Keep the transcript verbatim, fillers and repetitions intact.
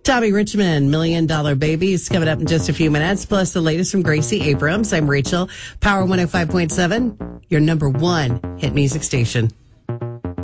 Tommy Richmond, Million Dollar Baby is coming up in just a few minutes, plus the latest from Gracie Abrams. I'm Rachel, Power one oh five point seven, your number one hit music station.